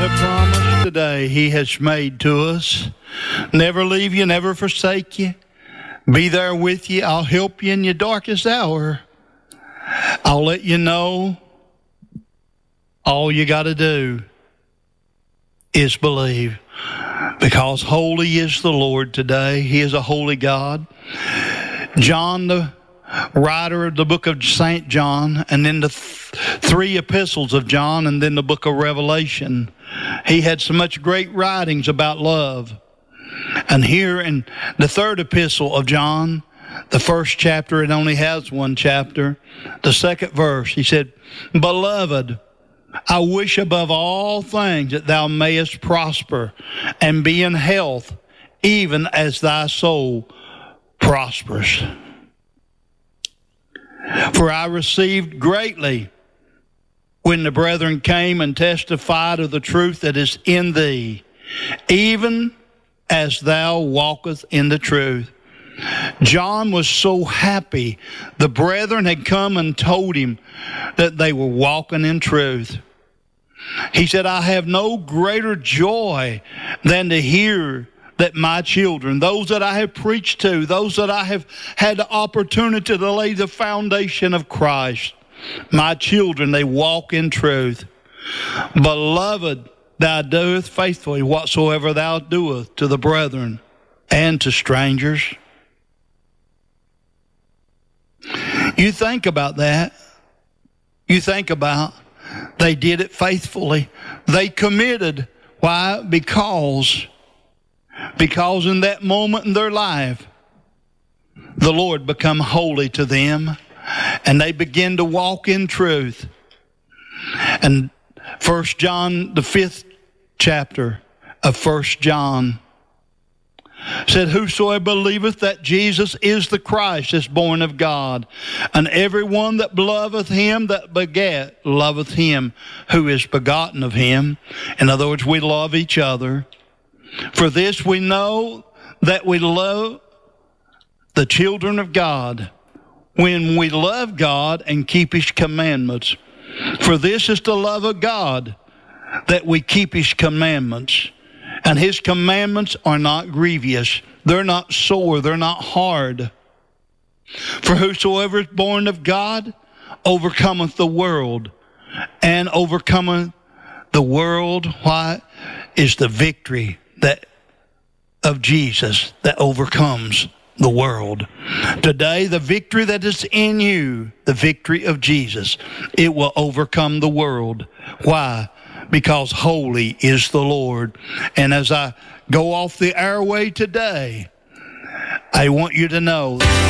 a promise today He has made to us. Never leave you, never forsake you. Be there with you. I'll help you in your darkest hour. I'll let you know all you got to do is believe. Because holy is the Lord today. He is a holy God. John, the writer of the book of St. John, and then the three epistles of John, and then the book of Revelation. He had so much great writings about love. And here in the third epistle of John, the first chapter, it only has one chapter. The second verse, he said, Beloved, I wish above all things that thou mayest prosper and be in health, even as thy soul prospers. For I received greatly when the brethren came and testified of the truth that is in thee, even as thou walkest in the truth. John was so happy. The brethren had come and told him that they were walking in truth. He said, I have no greater joy than to hear that my children, those that I have preached to, those that I have had the opportunity to lay the foundation of Christ, my children, they walk in truth. Beloved, thou doest faithfully whatsoever thou doest to the brethren and to strangers. You think about that. You think about they did it faithfully. They committed. Why? Because in that moment in their life, the Lord become holy to them, and they begin to walk in truth. And 1 John, the 5th chapter of 1 John, said, Whosoever believeth that Jesus is the Christ is born of God, and every one that loveth him that begat loveth him who is begotten of him. In other words, we love each other. For this we know that we love the children of God, when we love God and keep His commandments. For this is the love of God, that we keep His commandments. And His commandments are not grievous. They're not sore. They're not hard. For whosoever is born of God overcometh the world. And overcometh the world, why? Is the victory of Jesus that overcomes the world. Today, the victory that is in you, the victory of Jesus, it will overcome the world. Why? Because holy is the Lord. And as I go off the airway today, I want you to know